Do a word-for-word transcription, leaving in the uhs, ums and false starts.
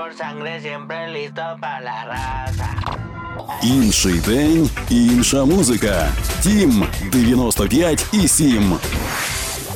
por sangre, siempre listo para la raza. Інший день, інша музика. Тім дев'яносто п'ять і сім.